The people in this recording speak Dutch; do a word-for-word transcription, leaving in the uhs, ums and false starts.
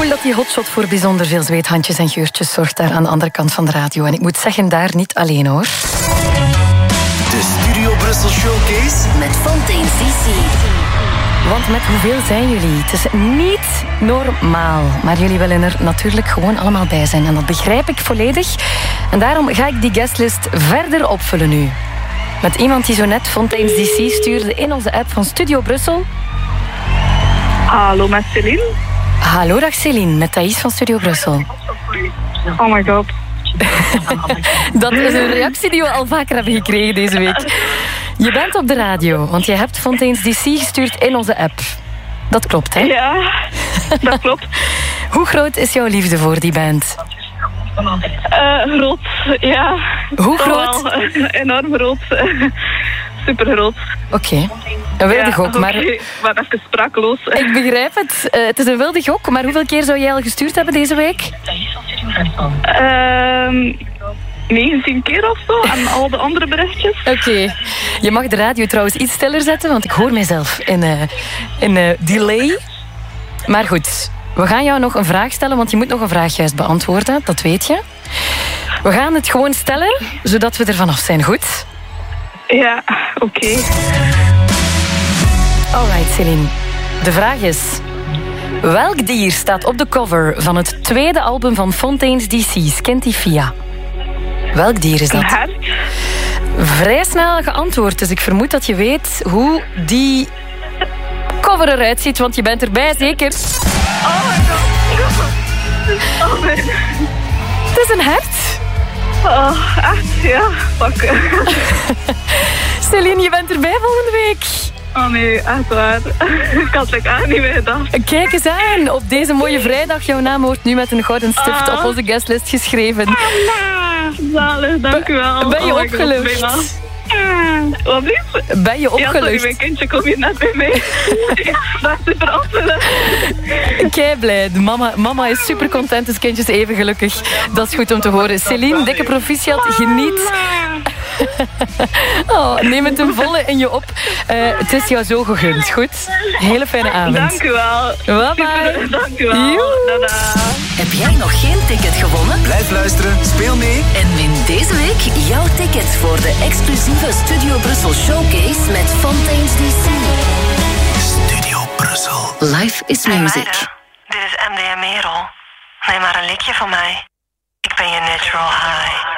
Cool dat die hotshot voor bijzonder veel zweethandjes en geurtjes zorgt daar aan de andere kant van de radio. En ik moet zeggen, daar niet alleen hoor. De Studio Brussel Showcase met Fontaine's D C. Want met hoeveel zijn jullie? Het is niet normaal. Maar jullie willen er natuurlijk gewoon allemaal bij zijn. En dat begrijp ik volledig. En daarom ga ik die guestlist verder opvullen nu. Met iemand die zo net Fontaine's D C stuurde in onze app van Studio Brussel. Hallo, met Céline. Hallo, dag Céline, met Thais van Studio Brussel. Oh my god. Dat is een reactie die we al vaker hebben gekregen deze week. Je bent op de radio, want je hebt Fontaine's D C gestuurd in onze app. Dat klopt, hè? Ja, dat klopt. Hoe groot is jouw liefde voor die band? Uh, groot, ja. Hoe groot? Wel, uh, enorm groot. Super groot. Oké, okay. Een wilde ja, gok, okay. maar... Ik ben even sprakeloos. Ik begrijp het. Uh, het is een wilde gok, maar hoeveel keer zou jij al gestuurd hebben deze week? Uh, negentien keer of zo, en al de andere berichtjes. Oké. Okay. Je mag de radio trouwens iets stiller zetten, want ik hoor mezelf in, uh, in uh, delay. Maar goed, we gaan jou nog een vraag stellen, want je moet nog een vraag juist beantwoorden, dat weet je. We gaan het gewoon stellen, zodat we er vanaf zijn, goed? Ja, oké. Okay. Alright, Céline. De vraag is... Welk dier staat op de cover van het tweede album van Fontaine's D C, Scintifia? Welk dier is dat? Een hert. Vrij snel geantwoord, dus ik vermoed dat je weet hoe die cover eruit ziet, want je bent erbij, zeker? Oh my god. Oh man. Het is een hert. Oh, echt? Ja, fuck. Céline, je bent erbij volgende week. Oh nee, echt waar. Ik had het echt niet meer gedacht. Kijk eens aan. Op deze mooie vrijdag. Jouw naam wordt nu met een gouden stift ah. op onze guestlist geschreven. Ah, zalig, dank u wel. Ben je oh opgelucht? God, wat lief? Ben je opgelucht? Ja, sorry, mijn kindje komt hier net bij mij. Dat is super opgelucht. Kei blij. Mama, mama is super content, dus kindjes even gelukkig. Dat is goed om te horen. Céline, dikke proficiat. Geniet. Oh, neem het ten volle in je op. Uh, het is jou zo gegund, goed? Hele fijne avond. Dank u wel. Bye bye. Super, dank u wel. Dada. Heb jij nog geen ticket gewonnen? Blijf luisteren, speel mee. En win deze week jouw ticket voor de exclusieve Studio Brussel Showcase met Fontaine's D C. Studio Brussel. Life is hey music. Meiden, dit is M D M Merel. Neem maar een likje van mij. Ik ben je natural high.